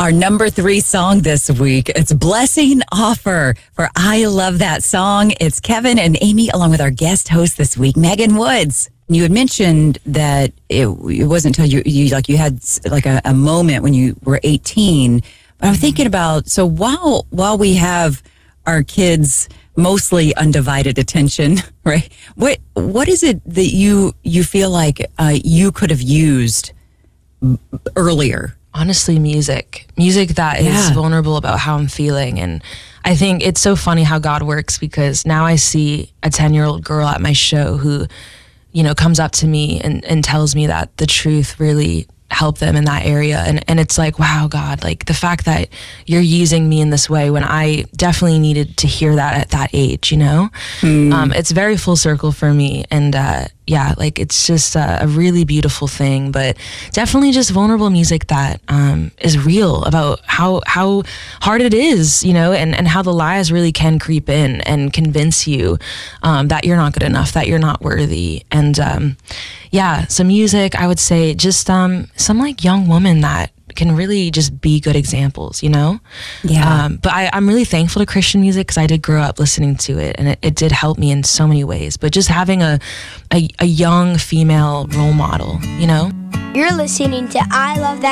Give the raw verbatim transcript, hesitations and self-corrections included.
our number three song this week. It's Blessing Offer for I Love That Song. It's Kevin and Amy along with our guest host this week, Megan Woods. You had mentioned that it, it wasn't until you, you like you had like a, a moment when you were eighteen. But I'm thinking about, so while while we have our kids mostly undivided attention, right? What what is it that you you feel like uh, you could have used earlier? Honestly, music. Music that is Yeah. vulnerable about how I'm feeling. And I think it's so funny how God works, because now I see a ten-year-old girl at my show who, you know, comes up to me and, and tells me that the truth really helped them in that area. And, and it's like, wow, God, like the fact that you're using me in this way when I definitely needed to hear that at that age, you know? Mm. Um, it's very full circle for me. And uh, yeah, like it's just a, a really beautiful thing, but definitely just vulnerable music that um, is real about how how hard it is, you know, and, and how the lies really can creep in and convince you um, that you're not good enough, that you're not worthy. And um, yeah, some music, I would say just um, some like young woman that can really just be good examples, you know? Yeah. Um, but I, I'm really thankful to Christian music because I did grow up listening to it, and it, it did help me in so many ways. But just having a, a, a young female role model, you know? You're listening to I Love That